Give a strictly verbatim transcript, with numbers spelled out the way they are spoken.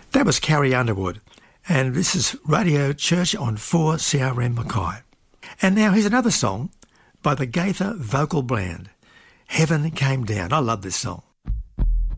That was Carrie Underwood, and this is Radio Church on four C R M Mackay. And now here's another song by the Gaither Vocal Band, Heaven Came Down. I love this song.